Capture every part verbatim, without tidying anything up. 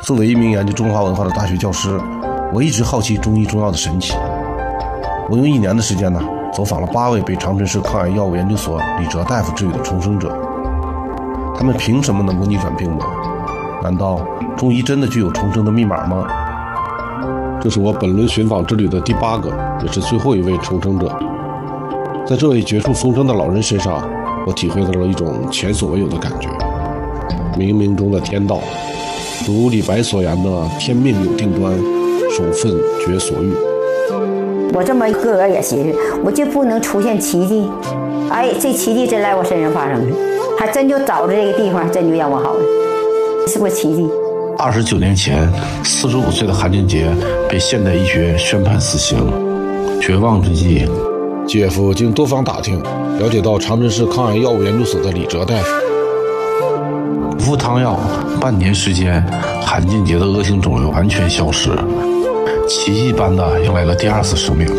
作为一名研究中华文化的大学教师，我一直好奇中医中药的神奇。我用一年的时间呢，走访了八位被长春市抗癌药物研究所李哲大夫治愈的重生者。他们凭什么能够逆转病魔？难道中医真的具有重生的密码吗？这是我本轮寻访之旅的第八个，也是最后一位重生者。在这位绝处逢生的老人身上，我体会到了一种前所未有的感觉。冥冥中的天道，如李白所言的“天命有定端，守分觉所欲”。 我这么个个也寻思，我就不能出现奇迹。哎，这奇迹真来我身上发生了，还真就找着这个地方，真就让我好了，是不是奇迹？ 二十九年前，四十五岁的韩俊杰被现代医学宣判死刑。绝望之际，姐夫经多方打听，了解到长春市抗癌药物研究所的李哲大夫。服汤药半年时间，韩俊杰的恶性肿瘤完全消失，奇迹般的迎来了第二次生命。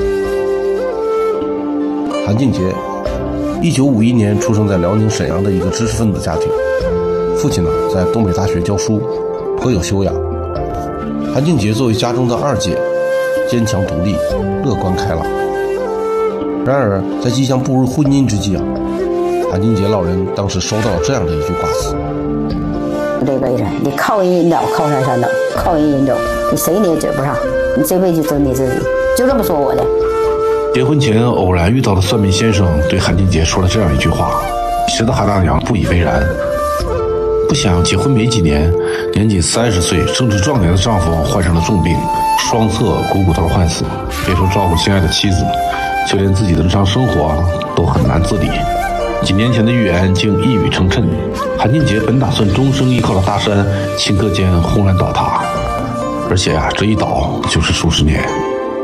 韩俊杰，一九五一年出生在辽宁沈阳的一个知识分子家庭，父亲呢在东北大学教书，颇有修养。韩俊杰作为家中的二姐，坚强独立，乐观开朗。然而，在即将步入婚姻之际啊，韩俊杰老人当时收到了这样的一句挂词： 这辈子你靠人引导，靠山山倒，靠人引走，你谁你也指不上，你这辈子就只你自己，就这么说我的。 结婚前偶然遇到的算命先生对韩俊杰说了这样一句话，使得韩大娘不以为然。不想结婚没几年，年仅三十岁正值壮年的丈夫患上了重病，双侧股骨头坏死，别说照顾心爱的妻子，就连自己的日常生活都很难自理。几年前的预言竟一语成谶，韩俊杰本打算终生依靠的大山，顷刻间轰然倒塌，而且啊，这一倒就是数十年。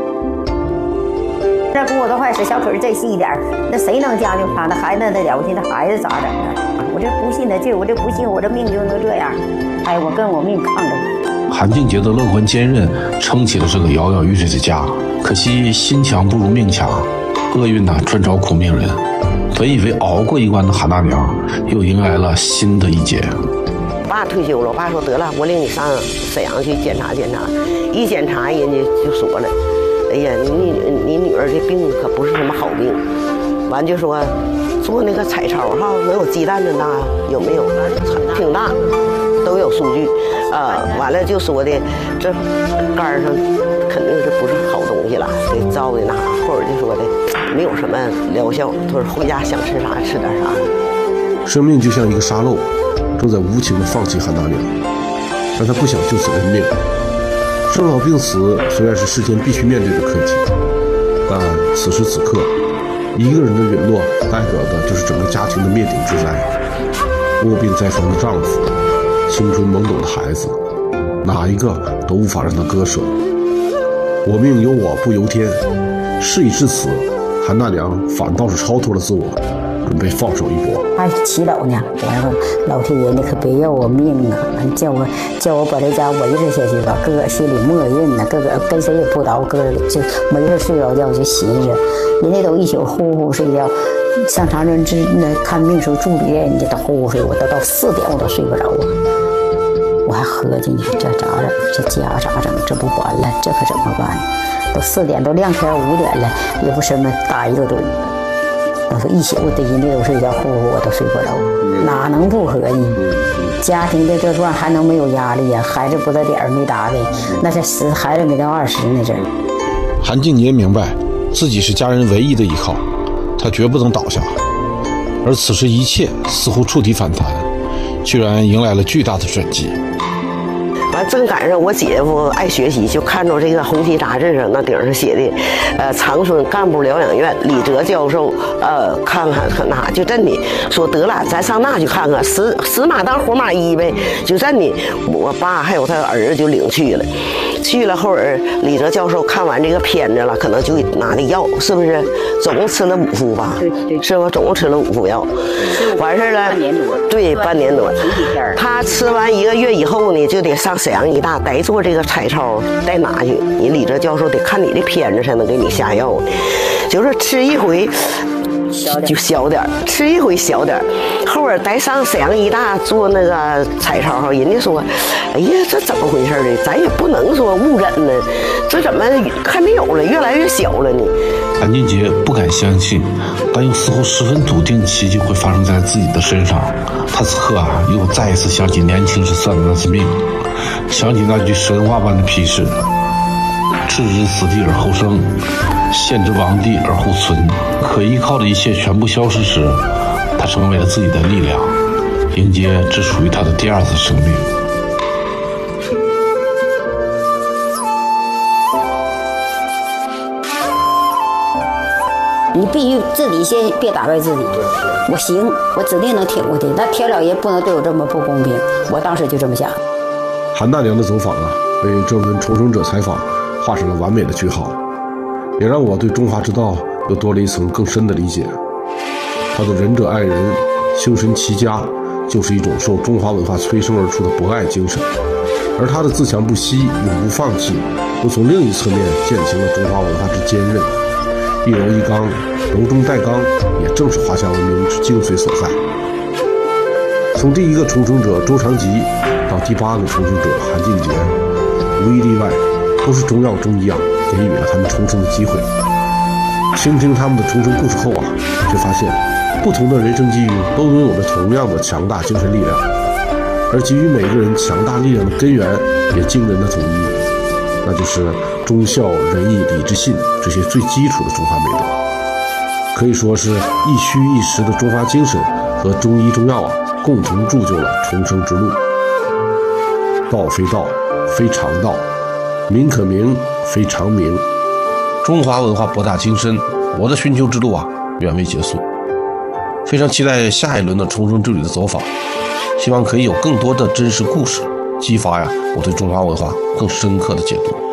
这骨头坏死，小腿再细一点，那谁能将就他？那孩子那了不起，那孩子咋整啊？我这不信的劲，我这不信，我这命就能这样。哎，我跟我命抗争。 韩俊杰的乐观坚韧撑起了这个摇摇欲坠的家，可惜心强不如命强，厄运呐专找苦命人。本以为熬过一关的韩大娘，又迎来了新的一劫。 我爸退休了，我爸说得了，我领你上沈阳去检查检查。一检查，人家就说了，哎呀，你你你女儿这病可不是什么好病。完就说做那个彩超哈，能有鸡蛋的大有没有？挺大，都有数据。啊、呃，完了就说的这肝上肯定是不是好东西了，给糟的那，或者就说的没有什么疗效，他说回家想吃啥吃点啥。 生命就像一个沙漏，正在无情地放弃韩大娘，但他不想就此认命。生老病死虽然是世间必须面对的课题，但此时此刻，一个人的陨落代表的就是整个家庭的灭顶之灾。卧病在床的丈夫，青春懵懂的孩子，哪一个都无法让他割舍。我命由我不由天，事已至此，韩大娘反倒是超脱了自我，准备放手一搏。 还祈祷呢，我说老天爷，你可别要我命啊！叫我叫我把这家维持下去吧。哥哥心里默认呢，哥哥跟谁也不叨，哥哥就没事睡着觉就寻思，人家都一宿呼呼睡觉。上长春治那看病时候助理人家都呼呼睡，我都到四点我都睡不着啊！我还合计呢，这咋整？这家咋整？这不完了，这可怎么办？都四点都亮天五点了，也不什么打一个盹。我说一宿我得人家都睡觉，呼呼我都睡不着，哪能不合计？家庭的这段还能没有压力呀？孩子不到点儿没打的，那才十孩子没到二十呢这。 韩俊杰明白自己是家人唯一的依靠，他绝不能倒下。而此时一切似乎触底反弹，居然迎来了巨大的转机。 完正赶上我姐夫爱学习，就看着这个《红旗》杂志上那顶上写的，呃，长春干部疗养院李哲教授，呃，看看可那就真的说得了，咱上那去看看，死死马当活马医呗，就真的，我爸还有他儿子就领去了。去了后儿，李哲教授看完这个片子了，可能就拿的药，是不是？总共吃了五副吧？对对，是吧？总共吃了五副药，完事儿了。半年多。对，半年多。他吃完一个月以后呢，就得上沈阳医大，得做这个彩超，得拿去。你李哲教授得看你的片子才能给你下药，就是吃一回。 就小点儿，吃一回小点儿。后边再上沈阳医大做那个彩超哈，人家说，哎呀，这怎么回事呢？咱也不能说误诊呢，这怎么还没有了，越来越小了呢？ 韩俊杰不敢相信，但又似乎十分笃定奇迹会发生在自己的身上。他此刻啊，又再一次想起年轻时算的那次命，想起那句神话般的批示：置之死地而后生，陷之亡地而后存。可依靠的一切全部消失时，他成为了自己的力量，迎接只属于他的第二次生命。 你必须自己先别打败自己，我行，我指定能挺过去。那天老爷不能对我这么不公平，我当时就这么想。 韩大娘的走访啊，为这轮重生者采访画上了完美的句号，也让我对中华之道又多了一层更深的理解。他的仁者爱人、修身齐家，就是一种受中华文化催生而出的博爱精神，而他的自强不息、永不放弃，又从另一侧面践行了中华文化之坚韧。一柔一刚，柔中带刚，也正是华夏文明之精髓所在。从第一个重生者周长吉到第八个重生者韩俊杰，无一例外，都是中药中医啊给予了他们重生的机会。倾听他们的重生故事后啊，却发现不同的人生际遇都拥有着同样的强大精神力量，而给予每个人强大力量的根源也惊人的统一，那就是忠孝仁义礼智信这些最基础的中华美德。可以说是一虚一实的中华精神和中医中药啊，共同铸就了重生之路。道非道，非常道；名可名，非常名。中华文化博大精深，我的寻求之路啊，远未结束。非常期待下一轮的重生之旅的走访，希望可以有更多的真实故事，激发呀我对中华文化更深刻的解读。